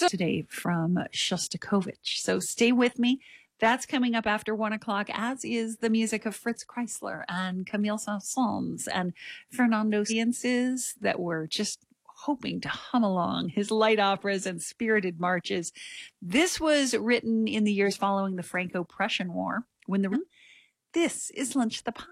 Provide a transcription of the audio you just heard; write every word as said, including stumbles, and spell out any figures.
today from Shostakovich. So stay with me. That's coming up after one o'clock, as is the music of Fritz Kreisler and Camille Saint-Saëns and Fernando Ciences that were just hoping to hum along, his light operas and spirited marches. This was written in the years following the Franco-Prussian War when the this is Lunch the Pie.